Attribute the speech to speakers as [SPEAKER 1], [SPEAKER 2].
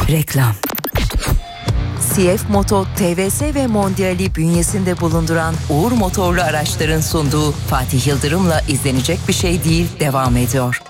[SPEAKER 1] Reklam. CF Moto, TVS ve Mondial'i bünyesinde bulunduran Uğur Motorlu Araçların sunduğu Fatih Yıldırım'la izlenecek bir şey değil devam ediyor.